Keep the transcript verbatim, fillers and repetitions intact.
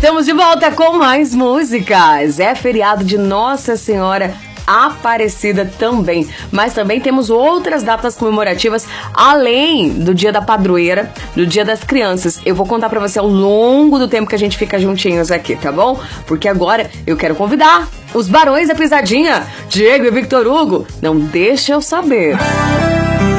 Estamos de volta com mais músicas. É feriado de Nossa Senhora Aparecida também, mas também temos outras datas comemorativas além do Dia da Padroeira, do Dia das Crianças. Eu vou contar pra você ao longo do tempo que a gente fica juntinhos aqui, tá bom? Porque agora eu quero convidar os Barões da Pisadinha, Diego e Victor Hugo. Não deixa eu saber.